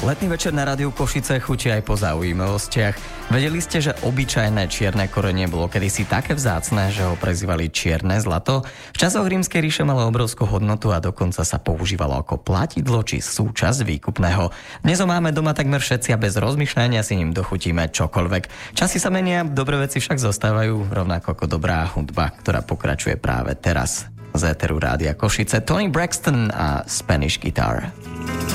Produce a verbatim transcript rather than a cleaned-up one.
Letný večer na rádiu Košice chutí aj po zaujímavostiach. Vedeli ste, že obyčajné čierne korenie bolo kedysi také vzácne, že ho prezývali čierne zlato? V časoch Rímskej ríše malo obrovskú hodnotu a dokonca sa používalo ako platidlo či súčasť výkupného. Dnes ho máme doma takmer všetci a bez rozmýšľania si ním dochutíme čokoľvek. Časy sa menia, dobré veci však zostávajú, rovnako ako dobrá hudba, ktorá pokračuje práve teraz. Z éteru rádia Košice Tony Braxton a Spanish Guitar.